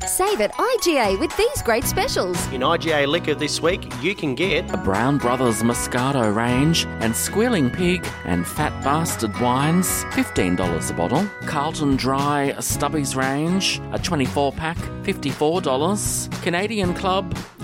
Save at IGA with these great specials. In IGA Liquor this week, you can get a Brown Brothers Moscato range and Squealing Pig and Fat Bastard wines, $15 a bottle. Carlton Dry Stubbies range, a 24-pack, $54. Canadian Club,